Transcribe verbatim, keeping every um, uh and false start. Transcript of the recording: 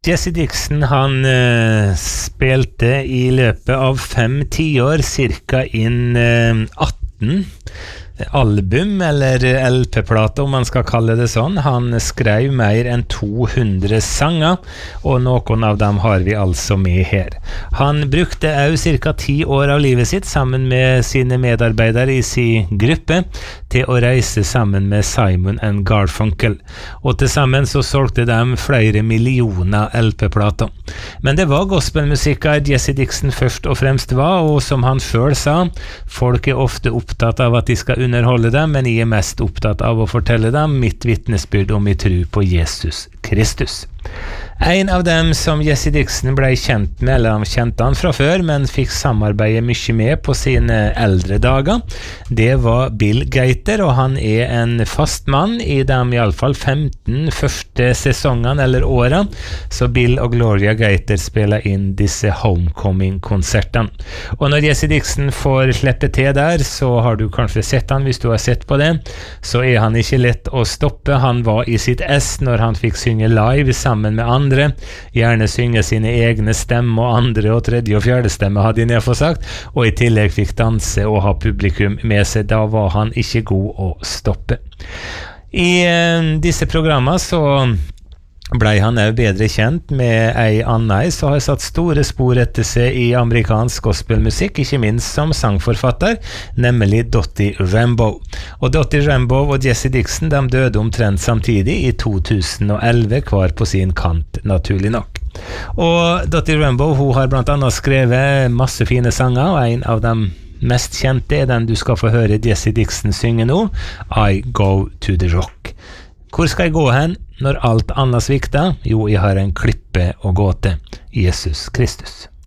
Jesse Dixon han uh, spilte i løpet av fem tiår cirka inn uh, atten album eller L P-plate om man skal kalle det sånn. Han skrev mer enn to hundre sanger, og noen av dem har vi altså med her. Han brukte også cirka ti år av livet sitt sammen med sine medarbeidere i sin gruppe til å reise sammen med Simon and Garfunkel, og til sammen så solgte de flere millioner L P-plater. Men det var gospelmusikker Jesse Dixon først og fremst var, og som han selv sa, folk er ofte opptatt av at de skal underholde dem, men jeg er mest opptatt av å fortelle dem mitt vittnesbyrd om min tro på Jesus Kristus. En av dem som Jesse Dixon ble kjent med, eller han kjente han fra før, men fikk samarbeide mye med på sine eldre dager, det var Bill Gaither, og han er en fast mann i de i alle fall femten første sesongene eller årene, så Bill og Gloria Gaither spiller inn disse Homecoming-konsertene. Og når Jesse Dixon får slippe til der, så har du kanskje sett han, hvis du har sett på det, så er han ikke lett å stoppe. Han var i sitt ess når han fikk synge live sammen med andre, gjerne synge sine egne stemmer og andre og tredje og fjerde stemme hadde jeg nedfor sagt, og i tillegg fikk danse og ha publikum med seg. Da var han ikke god å stoppe. I eh, disse programmene så blei han også bedre kjent med ei Anna som har satt store spor etter seg i amerikansk gospelmusikk, ikke minst som sangforfatter, nemlig Dottie Rambo. Og Dottie Rambo og Jesse Dixon de døde omtrent samtidig i to tusen og elleve, hver på sin kant, naturlig nok. Og Dottie Rambo hun har blant annet skrevet masse fine sanger, og en av dem mest kjente er den du skal få høre Jesse Dixon synge nå, I Go to the Rock. Hvor skal jeg gå hen når alt annet svikter? Jo, jeg har en klippe å gå til, Jesus Kristus.